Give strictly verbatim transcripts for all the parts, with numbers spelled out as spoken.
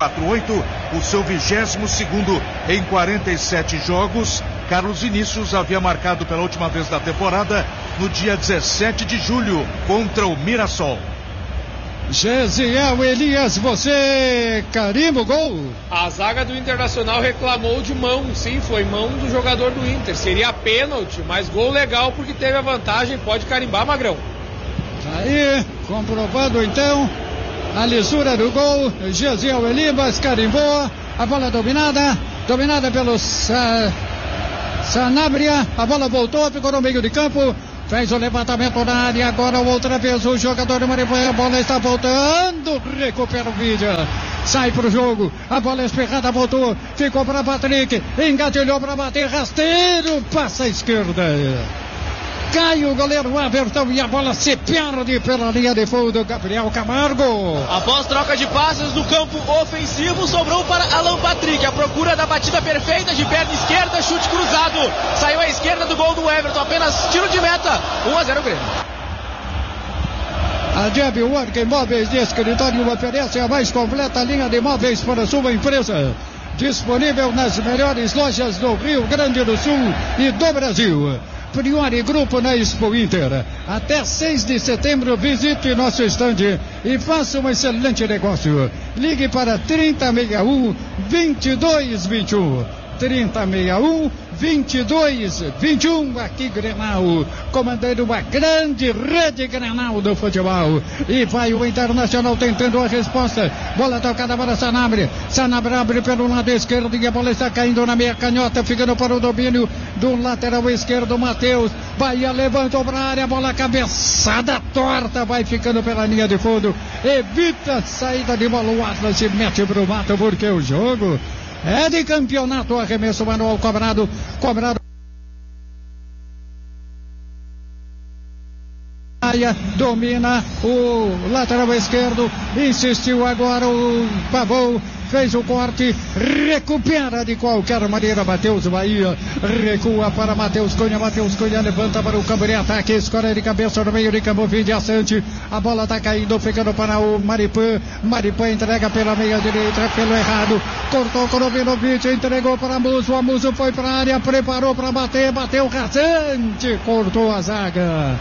quatro oito, o seu vigésimo segundo em quarenta e sete jogos. Carlos Vinícius havia marcado pela última vez da temporada no dia dezessete de julho contra o Mirassol. Gesiel Elias, você carimba o gol? A zaga do Internacional reclamou de mão, sim, foi mão do jogador do Inter. Seria pênalti, mas gol legal porque teve a vantagem, pode carimbar, Magrão. Aí, comprovado então a lisura do gol. Gesiel Elias carimbou, a bola dominada, dominada pelo Sa... Sanabria, a bola voltou, ficou no meio de campo. Fez o levantamento na área, agora outra vez o jogador do Maripoia, a bola está voltando, recupera o vídeo, sai pro jogo, a bola espirrada voltou, ficou para Patrick, engatilhou para bater, rasteiro, passa à esquerda. Cai o goleiro Everton e a bola se perde pela linha de fundo, Gabriel Camargo. Após troca de passes no campo ofensivo, sobrou para Alan Patrick. A procura da batida perfeita de perna esquerda, chute cruzado. Saiu à esquerda do gol do Everton, apenas tiro de meta. um a zero Grêmio. A Jeb Work Imóveis de Escritório oferece a mais completa linha de imóveis para sua empresa. Disponível nas melhores lojas do Rio Grande do Sul e do Brasil. Priori Grupo na Expo Inter. Até seis de setembro, visite nosso estande e faça um excelente negócio. Ligue para trinta sessenta e um, vinte e dois vinte e um. trinta sessenta e um, vinte e dois vinte e um. Aqui Grenal, comandando uma grande rede Grenal do futebol. E vai o Internacional tentando a resposta. Bola tocada para Sanabria. Sanabria abre pelo lado esquerdo e a bola está caindo na meia canhota, ficando para o domínio do lateral esquerdo, Matheus. Bahia levantou para a área, bola cabeçada torta, vai ficando pela linha de fundo. Evita a saída de bola, o Atlas se mete pro mato porque o jogo é de campeonato. Arremesso manual cobrado, cobrado. Domina o lateral esquerdo, insistiu agora o Pavão, fez o corte, recupera de qualquer maneira Matheus Bahia, recua para Matheus Cunha, Matheus Cunha levanta para o campo de ataque, escolhe de cabeça no meio de campo, fim de assante, a bola está caindo, ficando para o Maripan, Maripan entrega pela meia direita, pelo errado, cortou com o Vinovich, entregou para Muso, a Muso foi para a área, preparou para bater, bateu rasante, cortou a zaga.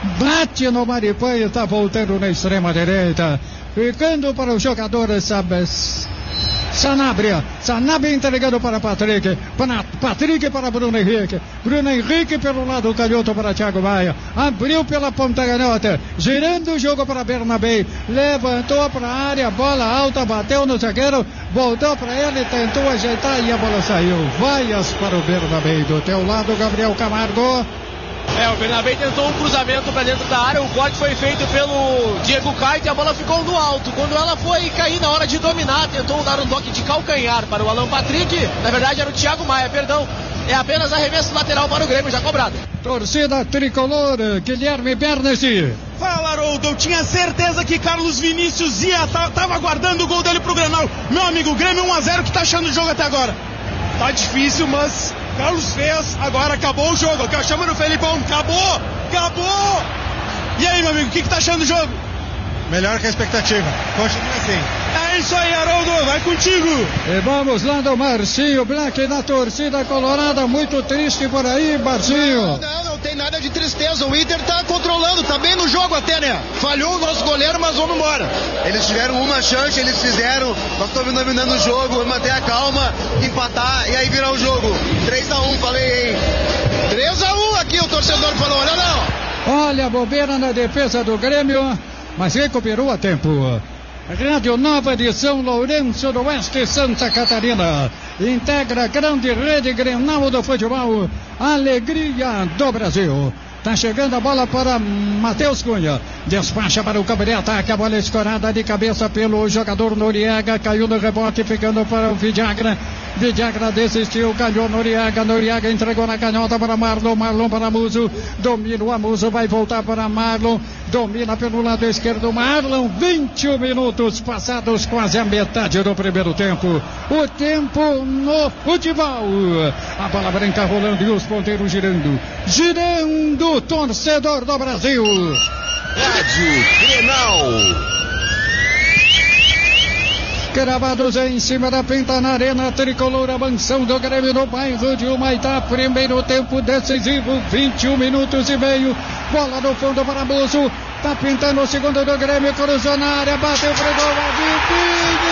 Bate no Maripan e está voltando na extrema direita. Ficando para o jogador Sabes. Sanabria. Sanabria entregando para Patrick. Para Patrick para Bruno Henrique. Bruno Henrique pelo lado canhoto para Thiago Maia. Abriu pela ponta canhota. Girando o jogo para Bernabé. Levantou para a área. Bola alta. Bateu no zagueiro. Voltou para ele. Tentou ajeitar e a bola saiu. Vaias para o Bernabé. Do teu lado, Gabriel Camargo. É, o Bernabé tentou um cruzamento para dentro da área, o corte foi feito pelo Diego Caio e a bola ficou no alto. Quando ela foi cair na hora de dominar, tentou dar um toque de calcanhar para o Alan Patrick, na verdade era o Thiago Maia, perdão. É apenas arremesso lateral para o Grêmio, já cobrado. Torcida tricolor, Guilherme Bernesi. Fala, Haroldo, eu tinha certeza que Carlos Vinícius ia, tava aguardando o gol dele pro Grenal. Meu amigo, o Grêmio um a zero, que tá achando o jogo até agora? Tá difícil, mas Carlos fez, agora acabou o jogo. O que eu chamo no Felipão, acabou, acabou. E aí, meu amigo, o que, que tá achando do jogo? Melhor que a expectativa, continua assim. É isso aí, Haroldo, vai contigo. E vamos lá do Marcinho Black na torcida colorada, muito triste por aí, Marcinho. Não, não, não tem nada de tristeza, o Inter tá controlando, tá bem no jogo até, né? Falhou o nosso goleiro, mas vamos embora. Eles tiveram uma chance, eles fizeram, nós estamos dominando o jogo, vamos manter a calma, empatar e aí virar o jogo. três a um, falei, hein? três a um aqui, o torcedor falou, olha não. Olha a bobeira na defesa do Grêmio, mas recuperou a tempo. Rádio Nova de São Lourenço do Oeste, Santa Catarina. Integra a grande rede Grenal do futebol. Alegria do Brasil. Tá chegando a bola para Matheus Cunha. Despacha para o campo de ataque. A bola escorada de cabeça pelo jogador Noriega. Caiu no rebote, ficando para o Vidagra. Vidagra desistiu, calhou Noriega. Noriega entregou na canhota para Marlon. Marlon para Muso. Domina o Muso, vai voltar para Marlon. Domina pelo lado esquerdo Marlon. vinte e um minutos passados, quase a metade do primeiro tempo. O tempo no futebol. A bola branca rolando e os ponteiros girando. Girando, torcedor do Brasil. Rádio Grenal. gravados em cima da pinta na arena tricolor, a mansão do Grêmio no bairro de Humaitá. Primeiro tempo decisivo, vinte e um minutos e meio. Bola no fundo para Buzo. Tá pintando o segundo do Grêmio, cruzou na área, bateu pro gol, Adilson.